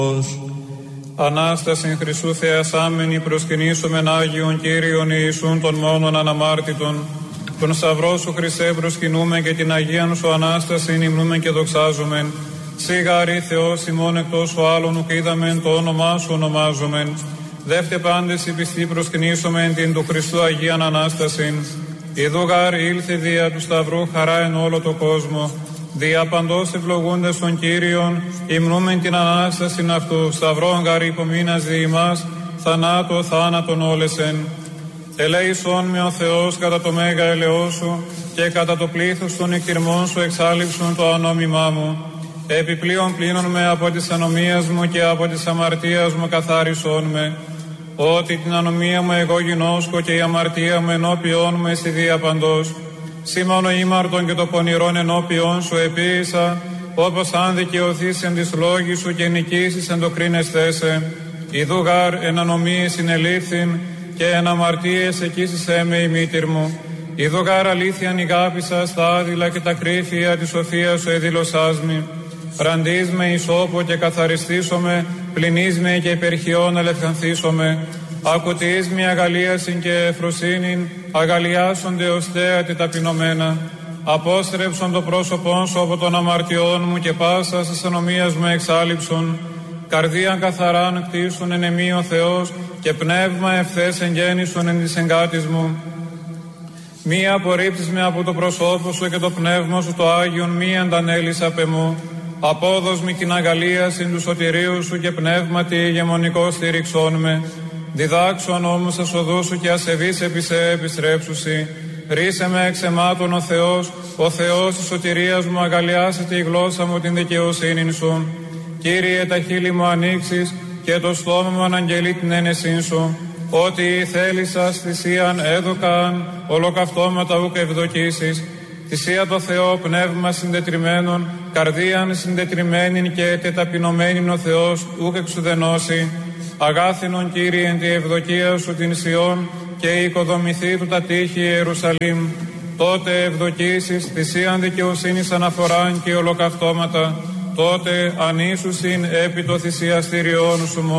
Ανάσταση Χριστού Θεασάμενη προσκυνήσομεν Άγιον Κύριον Ιησούν των μόνον αναμάρτητων. Τον Σταυρό σου Χριστέ προσκυνούμε και την Αγίαν σου Ανάσταση υμνούμε και δοξάζομεν. Σιγάρι Θεός ημών εκτός ο άλλων ουκ είδαμεν, το όνομά σου ονομάζομεν. Δεύτε πάντες η πιστή προσκυνήσομεν την του Χριστού Αγίαν Ανάστασιν. Ιδού γάρ ήλθε δια του Σταυρού χαρά εν όλο το κόσμο. Δια παντός ευλογούντες των Κύριων, υμνούμεν την Ανάστασιν αυτού. Σταυρόν γάρ υπομείνας δι' ημάς, θανάτω θάνατον όλεσεν. Ελέησόν με ο Θεός κατά το μέγα ελεός σου και κατά το πλήθος των εκκυρμών σου εξάλληψον το ανόμημά μου. Επιπλέον πλύνον με από της ανομίας μου και από της αμαρτίας μου καθάρισόν με. Ότι την ανομία μου εγώ γινώσκω και η αμαρτία μου ενώπιόν μου εσύ δια παντός. Σήμανο ήμαρτον και το πονηρόν ενώπιόν σου επίησα, όπως αν δικαιωθείς εν της λόγης σου και νικήσεις εν το κρίνεσθέσαι. Ιδού γάρ εν ανομίες συνελήφθην και εν αμαρτίες εκείσισέ με η μήτηρ μου. Ιδού γάρ αλήθειαν ηγάπησα στα άδειλα και τα κρύφια της σοφίας σου εδήλωσάς μη. Ραντείς με ισόπο και καθαριστήσομαι, πληνείς με και υπερχιών ελευθανθήσομαι. Ακουτείς με αγαλίασιν και εφροσύνην, αγαλιάσονται ως θέατη ταπεινωμένα. Απόστρεψον το πρόσωπόν σου από των αμαρτιών μου και πάσα της ανομίας μου εξάλληψον. Καρδίαν καθαράν κτίσουν εν εμεί ο Θεός και πνεύμα ευθές εγγέννησον εν της εγκάτης μου. Μη απορρίπτεις με από το προσώπο σου και το πνεύμα σου το Άγιον μη αντανέλεις απ' εμού. Απόδος μη την αγαλίασιν του σωτηρίου σου και πνεύματι ηγεμονικό στήριξόν με. Διδάξον όμως τα οδούς σου και ασεβείς επί σε επιστρέψουσι. Ρίσε με εξ εμάτων ο Θεός της σωτηρίας μου, αγαλιάσετε η γλώσσα μου την δικαιοσύνη σου. Κύριε, τα χείλη μου ανοίξεις και το στόμα μου αναγγελεί την ένεσήν σου. Ότι θέλησας θυσίαν έδωκαν, ολοκαυτώματα ούκ ευδοκίσεις. Θυσία το Θεό πνεύμα συντετριμένων, καρδίαν συντετριμένην και τεταπεινωμένην ο Θεός ούκ εξουδενώσει. Αγάθινον Κύριε εν τη ευδοκία σου την Σιών και η οικοδομηθή του τα τείχη Ιερουσαλήμ. Τότε ευδοκίσεις θυσίαν δικαιοσύνης αναφοράν και ολοκαυτώματα. Τότε ανήσουσιν επί το θυσιαστήριόν σου